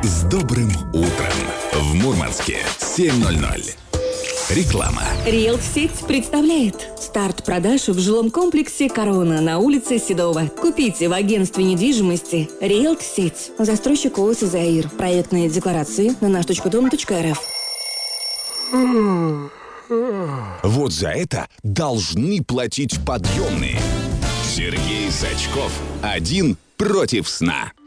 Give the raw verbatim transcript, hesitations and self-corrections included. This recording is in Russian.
с добрым утром. В Мурманске семь ноль ноль. Реклама. Риэлт-сеть представляет старт продаж в жилом комплексе «Корона» на улице Седова. Купите в агентстве недвижимости Риэлт-сеть. Застройщик ООО «Заир». Проектные декларации на наш точка дом точка эр эф. Вот за это должны платить подъемные. Сергей Сачков. Один против сна.